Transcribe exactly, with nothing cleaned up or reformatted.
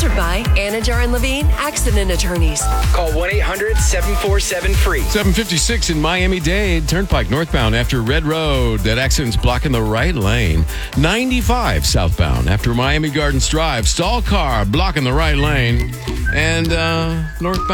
Sponsored by Anajar and Levine Accident Attorneys. Call one eight hundred seven four seven free. seven fifty-six in Miami-Dade, Turnpike northbound after Red Road. That accident's blocking the right lane. ninety-five southbound after Miami Gardens Drive. Stall car blocking the right lane. And uh, northbound.